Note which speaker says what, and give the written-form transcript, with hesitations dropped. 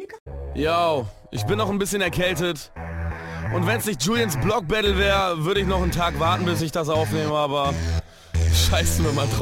Speaker 1: Yo, ich bin noch ein bisschen erkältet. Und wenn es nicht Julians Block Battle wäre, würde ich noch einen Tag warten, bis ich das aufnehme, aber scheiß mir mal drauf.